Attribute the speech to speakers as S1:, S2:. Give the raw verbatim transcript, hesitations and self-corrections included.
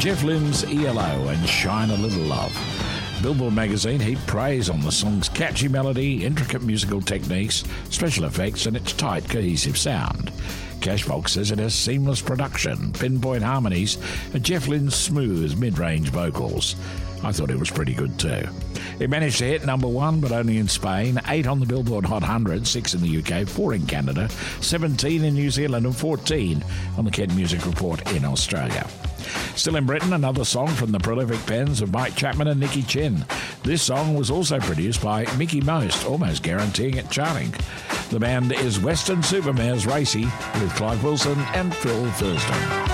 S1: Jeff Lynne's E L O and Shine a Little Love. Billboard magazine heaped praise on the song's catchy melody, intricate musical techniques, special effects, and its tight, cohesive sound. Cashbox says it has seamless production, pinpoint harmonies, and Jeff Lynne's smooth, mid-range vocals. I thought it was pretty good too. It managed to hit number one, but only in Spain, eight on the Billboard Hot one hundred, six in the U K, four in Canada, seventeen in New Zealand, and fourteen on the Kent Music Report in Australia. Still in Britain, another song from the prolific pens of Mike Chapman and Nicky Chinn. This song was also produced by Mickey Most, almost guaranteeing it charting. The band is Western Supermares Racy with Clive Wilson and Phil Thurston.